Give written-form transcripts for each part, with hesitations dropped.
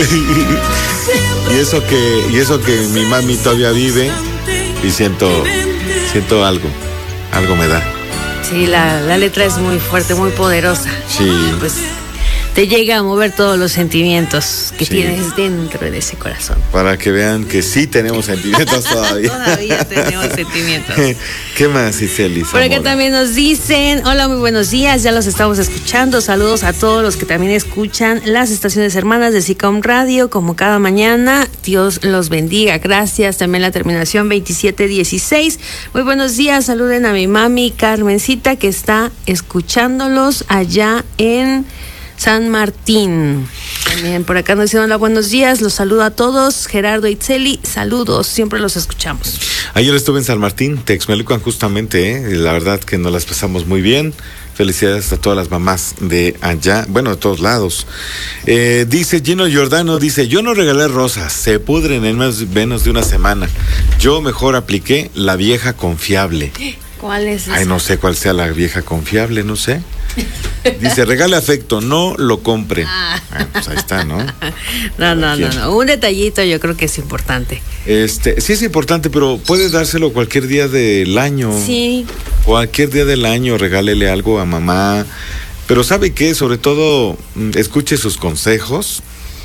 y eso que mi mami todavía vive y siento algo me da. Sí, la letra es muy fuerte, muy poderosa. Sí. Pues te llega a mover todos los sentimientos que tienes dentro de ese corazón. Para que vean que sí tenemos sentimientos todavía. Todavía tenemos sentimientos. ¿Qué más, Iseli? Por acá también nos dicen, hola, muy buenos días, ya los estamos escuchando. Saludos a todos los que también escuchan las estaciones hermanas de SICOM Radio, como cada mañana. Dios los bendiga. Gracias. También la terminación 2716. Muy buenos días. Saluden a mi mami Carmencita, que está escuchándolos allá en San Martín. También por acá nos dicen hola, buenos días, los saludo a todos. Gerardo Itzeli, saludos, siempre los escuchamos. Ayer estuve en San Martín, Texmelucan justamente, la verdad que nos las pasamos muy bien. Felicidades a todas las mamás de allá, bueno, de todos lados. Dice Gino Giordano, dice, yo no regalé rosas, se pudren en menos de una semana. Yo mejor apliqué la vieja confiable. ¿Cuál es esa? Ay, no sé cuál sea la vieja confiable, no sé. Dice, regale afecto, no lo compre. Pues ahí está, ¿no? No. Un detallito yo creo que es importante. Sí es importante, pero puede dárselo cualquier día del año. Sí. Cualquier día del año, regálele algo a mamá. Pero ¿sabe qué? Sobre todo, escuche sus consejos.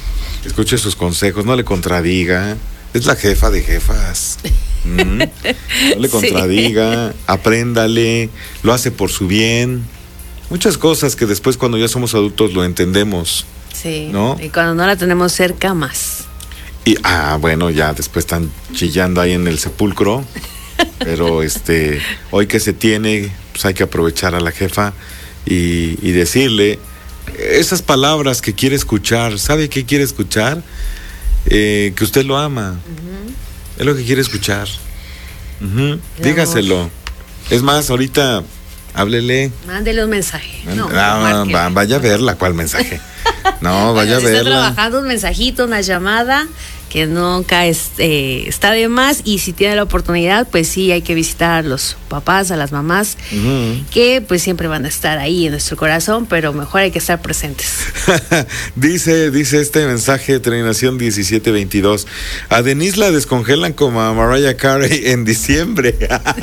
No le contradiga. Es la jefa de jefas. No le contradiga, apréndale, lo hace por su bien. Muchas cosas que después cuando ya somos adultos lo entendemos. Sí, ¿no? Y cuando no la tenemos cerca, más. Y, bueno, ya después están chillando ahí en el sepulcro. Pero hoy que se tiene, pues hay que aprovechar a la jefa y decirle esas palabras que quiere escuchar. ¿Sabe qué quiere escuchar? Que usted lo ama. Es lo que quiere escuchar. Dígaselo. Es más, ahorita háblele. Mándele un mensaje. Vaya a verla. ¿Cuál mensaje? No, vaya a verla. Está trabajando un mensajito, una llamada, que nunca está de más. Y si tiene la oportunidad, pues sí, hay que visitar a los papás, a las mamás, que pues siempre van a estar ahí en nuestro corazón, pero mejor hay que estar presentes. dice este mensaje de terminación 1722. A Denise la descongelan como a Mariah Carey en diciembre.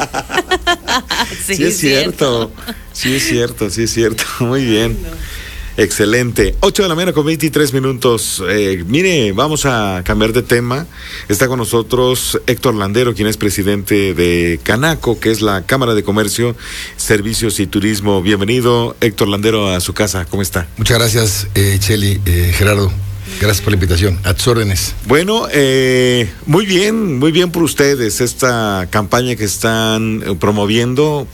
Sí es cierto. Sí es cierto. Muy bien. Excelente. 8:23 a.m. Mire, vamos a cambiar de tema. Está con nosotros Héctor Landero, quien es presidente de Canaco, que es la Cámara de Comercio, Servicios y Turismo. Bienvenido, Héctor Landero, a su casa. ¿Cómo está? Muchas gracias, Cheli, Gerardo. Gracias por la invitación. A tus órdenes. Bueno, muy bien por ustedes. Esta campaña que están promoviendo